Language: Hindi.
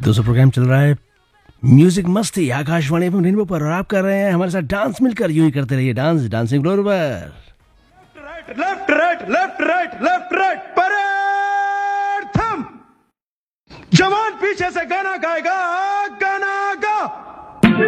दोस्तों प्रोग्राम चल रहा है म्यूजिक मस्ती आकाशवाणी एफएम रेनबो पर और आप कर रहे हैं हमारे साथ डांस मिलकर यूं ही करते रहिए डांसिंग फ्लोर पर left right left right left right parade थम। जवान पीछे से गाना गाएगा